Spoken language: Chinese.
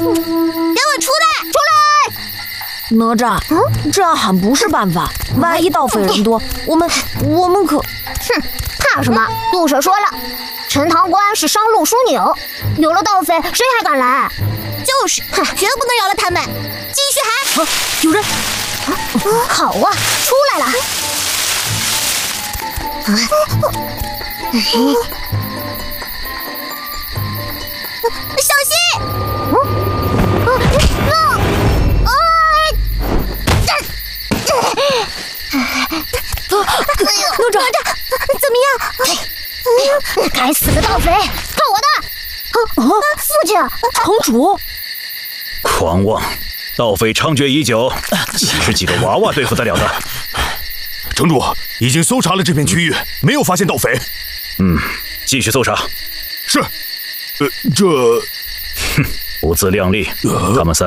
我出来！出来！ 哪吒，这样喊不是办法。万一盗匪人多，我们可…… 哼，怕什么？杜婶说了，陈塘关是商路枢纽，有了盗匪，谁还敢来？就是，绝不能饶了他们。继续喊！ 有人！ 好啊，出来了！小心！哪吒，怎么样？该死的盗匪，看我的！父亲， 城主， 狂妄！盗匪猖獗已久，岂是几个娃娃对付得了的？ 城主已经搜查了这片区域，没有发现盗匪。 继续搜查。 是。 不自量力，他们3